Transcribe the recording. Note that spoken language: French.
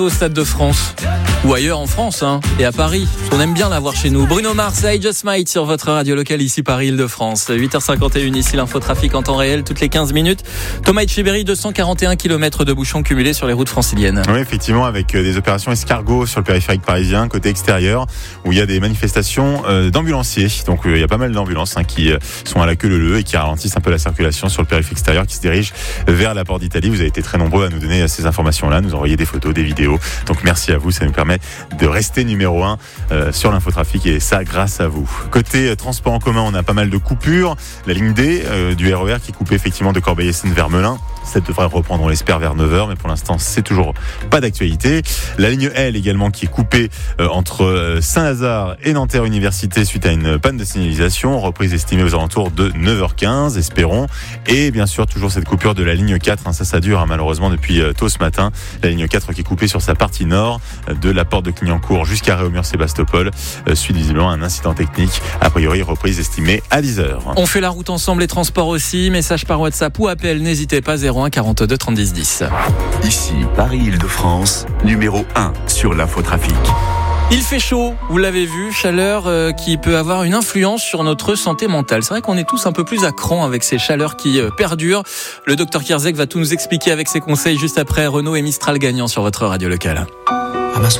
au Stade de France ou ailleurs en France et à Paris. On aime bien l'avoir chez nous. Bruno Mars, I Just Might sur votre radio locale ici Paris-Île-de-France. 8h51 ici l'infotrafic en temps réel toutes les 15 minutes. Thomas Etcheberry, 241 km de bouchons cumulés sur les routes franciliennes. Oui, effectivement, avec des opérations escargot sur le périphérique parisien, côté extérieur, où il y a des manifestations d'ambulanciers. Donc il y a pas mal d'ambulances qui sont à la queue leu et qui ralentissent un peu la circulation sur le périphérique extérieur qui se dirige vers la Porte d'Italie. Vous avez été très nombreux à nous donner ces informations-là, nous envoyer des photos, des vidéos. Donc merci à vous, ça nous permet de rester numéro 1 sur l'infotrafic et ça grâce à vous. Côté transport en commun, on a pas mal de coupures. La ligne D du RER qui est coupée effectivement de Corbeil-Essonnes vers Melun. Ça devrait reprendre, on l'espère, vers 9h, mais pour l'instant, c'est toujours pas d'actualité. La ligne L également qui est coupée entre Saint-Lazare et Nanterre Université suite à une panne de signalisation. Reprise estimée aux alentours de 9h15, espérons. Et bien sûr, toujours cette coupure de la ligne 4. Ça dure malheureusement depuis tôt ce matin. La ligne 4 qui est coupée sur sa partie nord de la porte de Clignancourt jusqu'à Réaumur-Sébastopol suite visiblement à un incident technique. A priori, reprise estimée à 10h. On fait la route ensemble, les transports aussi. Message par WhatsApp ou appel, n'hésitez pas, 01 42 30 10. Ici, Paris-Île-de-France, numéro 1 sur l'infotrafic. Il fait chaud, vous l'avez vu, chaleur qui peut avoir une influence sur notre santé mentale. C'est vrai qu'on est tous un peu plus à cran avec ces chaleurs qui perdurent. Le docteur Kierzek va tout nous expliquer avec ses conseils juste après Renault et Mistral gagnant sur votre radio locale.